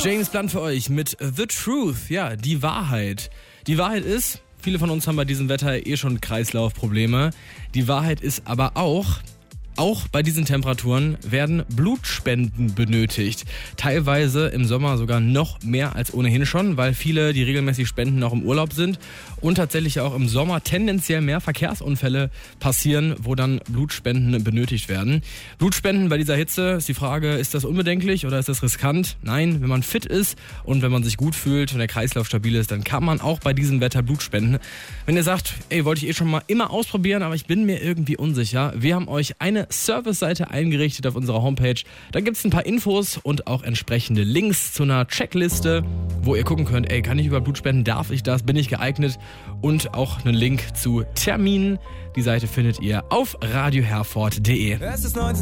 James Blunt für euch mit The Truth. Ja, die Wahrheit. Die Wahrheit ist, viele von uns haben bei diesem Wetter schon Kreislaufprobleme. Die Wahrheit ist aber auch bei diesen Temperaturen werden Blutspenden benötigt. Teilweise im Sommer sogar noch mehr als ohnehin schon, weil viele, die regelmäßig spenden, noch im Urlaub sind und tatsächlich auch im Sommer tendenziell mehr Verkehrsunfälle passieren, wo dann Blutspenden benötigt werden. Blutspenden bei dieser Hitze ist die Frage, ist das unbedenklich oder ist das riskant? Nein, wenn man fit ist und wenn man sich gut fühlt und der Kreislauf stabil ist, dann kann man auch bei diesem Wetter Blut spenden. Wenn ihr sagt, wollte ich schon mal immer ausprobieren, aber ich bin mir irgendwie unsicher, wir haben euch eine Service-Seite eingerichtet auf unserer Homepage. Da gibt es ein paar Infos und auch entsprechende Links zu einer Checkliste, wo ihr gucken könnt, kann ich überhaupt Blut spenden, darf ich das, bin ich geeignet? Und auch einen Link zu Terminen. Die Seite findet ihr auf radioherford.de. Es ist 19